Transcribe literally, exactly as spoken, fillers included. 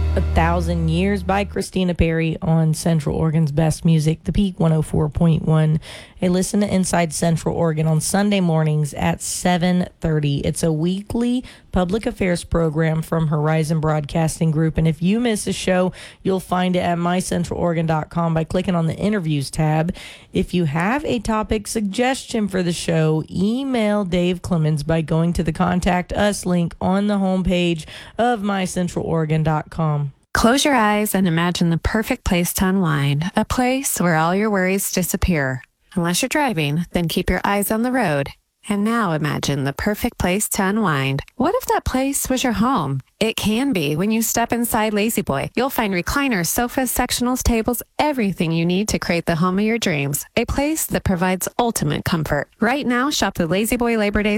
A Thousand Years by Christina Perri on Central Oregon's Best Music, The Peak one oh four point one. Hey, listen to Inside Central Oregon on Sunday mornings at seven thirty. It's a weekly public affairs program from Horizon Broadcasting Group, and if you miss a show, you'll find it at my central oregon dot com by clicking on the Interviews tab. If you have a topic suggestion for the show, email Dave Clemens by going to the Contact Us link on the homepage of my central oregon dot com. Close your eyes and imagine the perfect place to unwind, a place where all your worries disappear. Unless you're driving, then keep your eyes on the road. And now imagine the perfect place to unwind. What if that place was your home? It can be when you step inside La-Z-Boy. You'll find recliners, sofas, sectionals, tables, everything you need to create the home of your dreams. A place that provides ultimate comfort. Right now, shop the La-Z-Boy Labor Day